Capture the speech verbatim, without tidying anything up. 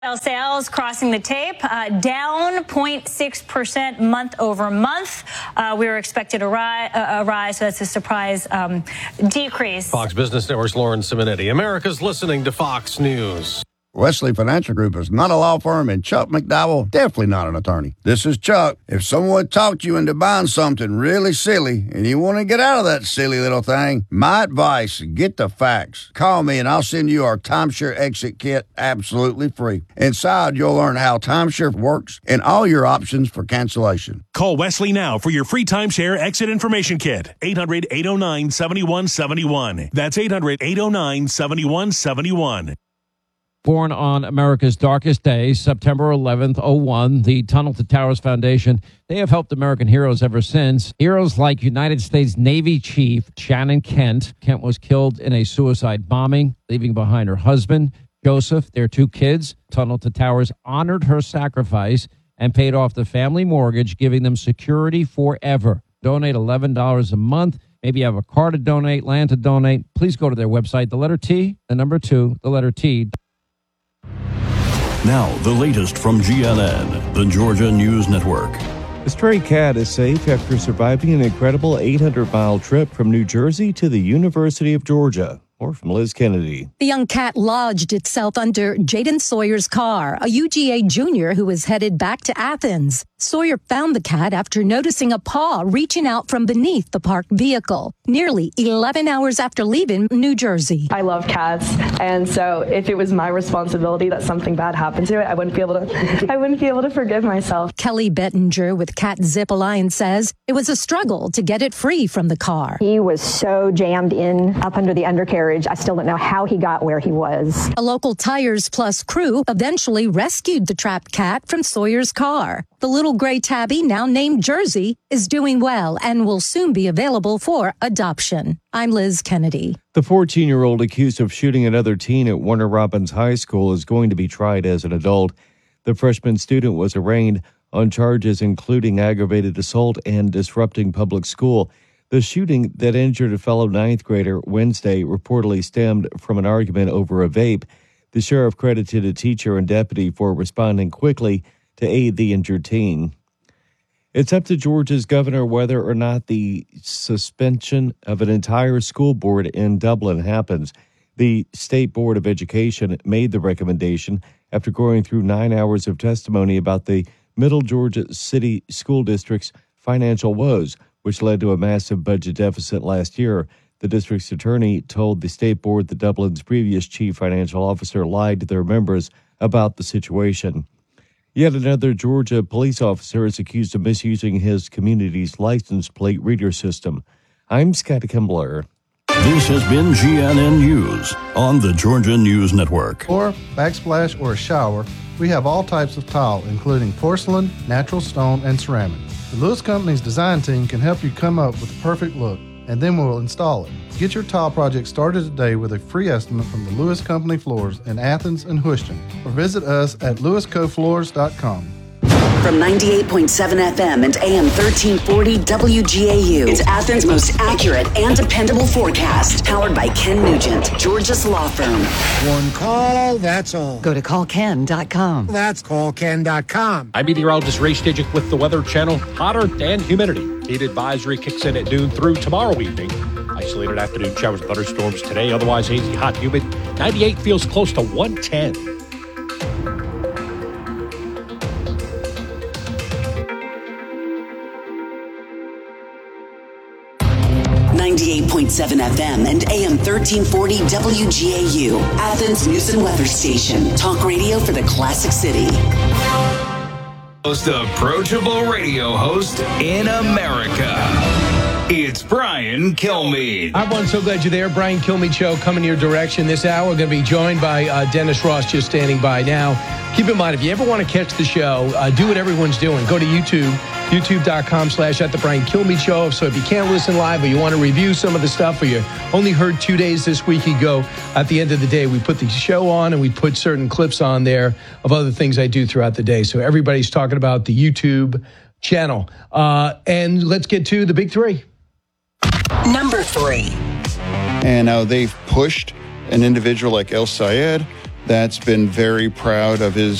Sales crossing the tape, uh, down zero point six percent month over month. Uh, we were expected a, ri- uh, a rise, so that's a surprise um, decrease. Fox Business Network's Lauren Simonetti. America's listening to Fox News. Wesley Financial Group is not a law firm, and Chuck McDowell, definitely not an attorney. This is Chuck. If someone talked you into buying something really silly and you want to get out of that silly little thing, my advice, get the facts. Call me and I'll send you our timeshare exit kit absolutely free. Inside, you'll learn how timeshare works and all your options for cancellation. Call Wesley now for your free timeshare exit information kit. eight hundred, eight oh nine, seven one seven one. That's eight hundred, eight oh nine, seven one seven one. Born on America's darkest day, September eleventh, oh one, the Tunnel to Towers Foundation, they have helped American heroes ever since. Heroes like United States Navy Chief Shannon Kent. Kent was killed in a suicide bombing, leaving behind her husband, Joseph, their two kids. Tunnel to Towers honored her sacrifice and paid off the family mortgage, giving them security forever. Donate eleven dollars a month. Maybe you have a car to donate, land to donate. Please go to their website, the letter T, the number two, the letter T. Now, the latest from G N N, the Georgia News Network. A stray cat is safe after surviving an incredible eight hundred mile trip from New Jersey to the University of Georgia. More from Liz Kennedy. The young cat lodged itself under Jaden Sawyer's car, a U G A junior who was headed back to Athens. Sawyer found the cat after noticing a paw reaching out from beneath the parked vehicle, nearly eleven hours after leaving New Jersey. I love cats, and so if it was my responsibility that something bad happened to it, I wouldn't be able to I wouldn't be able to forgive myself. Kelly Bettinger with Cat Zip Alliance says it was a struggle to get it free from the car. He was so jammed in up under the undercarriage. I still don't know how he got where he was. A local Tires Plus crew eventually rescued the trapped cat from Sawyer's car. The little gray tabby, now named Jersey, is doing well and will soon be available for adoption. I'm Liz Kennedy. The fourteen-year-old accused of shooting another teen at Warner Robins High School is going to be tried as an adult. The freshman student was arraigned on charges including aggravated assault and disrupting public school. The shooting that injured a fellow ninth grader Wednesday reportedly stemmed from an argument over a vape. The sheriff credited a teacher and deputy for responding quickly to aid the injured teen. It's up to Georgia's governor whether or not the suspension of an entire school board in Dublin happens. The State Board of Education made the recommendation after going through nine hours of testimony about the Middle Georgia City School District's financial woes, which led to a massive budget deficit last year. The district's attorney told the state board that Dublin's previous chief financial officer lied to their members about the situation. Yet another Georgia police officer is accused of misusing his community's license plate reader system. I'm Scott Kimbler. This has been G N N News on the Georgia News Network. For backsplash or a shower, we have all types of tile, including porcelain, natural stone, and ceramic. The Lewis Company's design team can help you come up with the perfect look, and then we'll install it. Get your tile project started today with a free estimate from the Lewis Company Floors in Athens and Houston, or visit us at lewis co floors dot com. From ninety-eight point seven F M and A M thirteen forty W G A U, it's Athens' most accurate and dependable forecast, powered by Ken Nugent, Georgia's law firm. One call, that's all. Go to call ken dot com. That's call ken dot com. I'm meteorologist Ray Stajic with the Weather Channel. Hotter and humidity. Heat advisory kicks in at noon through tomorrow evening. Isolated afternoon showers and thunderstorms today. Otherwise hazy, hot, humid. ninety-eight feels close to one ten. ninety-eight point seven F M and A M thirteen forty W G A U, Athens News and Weather Station. Talk radio for the classic city. Most approachable radio host in America. It's Brian Kilmeade. Hi, everyone. So glad you're there. Brian Kilmeade Show coming your direction this hour. We're going to be joined by uh, Dennis Ross, just standing by now. Keep in mind, if you ever want to catch the show, uh, do what everyone's doing. Go to YouTube, youtube.com slash at the Brian Kilmeade Show. So if you can't listen live or you want to review some of the stuff or you only heard two days this week ago, at the end of the day, we put the show on and we put certain clips on there of other things I do throughout the day. So everybody's talking about the YouTube channel. Uh, and let's get to the big three. Number three. And uh, they've pushed an individual like El Sayed. that's been very proud of his